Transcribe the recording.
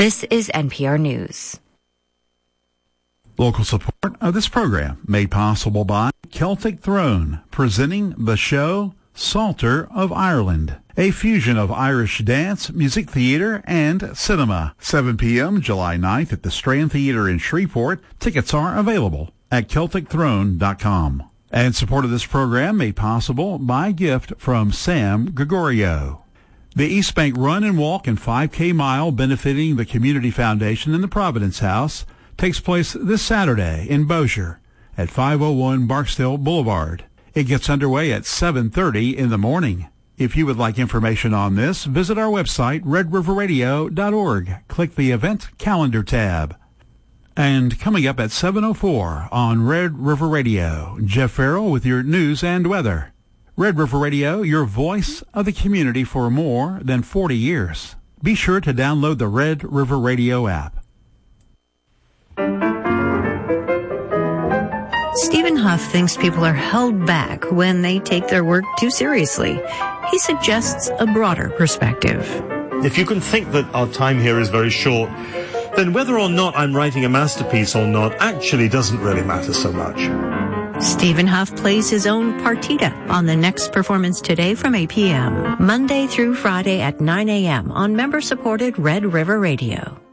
This is NPR News. Local support of this program made possible by Celtic Throne, presenting the show Psalter of Ireland, a fusion of Irish dance, music theater, and cinema. 7 p.m. July 9th at the Strand Theater in Shreveport. Tickets are available at CelticThrone.com. And support of this program made possible by a gift from Sam Gregorio. The East Bank Run and Walk and 5K Mile benefiting the Community Foundation in the Providence House takes place this Saturday in Bossier at 501 Barksdale Boulevard. It gets underway at 7:30 in the morning. If you would like information on this, visit our website, redriverradio.org. Click the Event Calendar tab. And coming up at 7:04 on Red River Radio, Jeff Farrell with your news and weather. Red River Radio, your voice of the community for more than 40 years. Be sure to download the Red River Radio app. Stephen Huff thinks people are held back when they take their work too seriously. He suggests a broader perspective. If you can think that our time here is very short, then whether or not I'm writing a masterpiece or not actually doesn't really matter so much. Stephen Huff plays his own partita on the next performance today from 8 p.m. Monday through Friday at 9 a.m. on member-supported Red River Radio.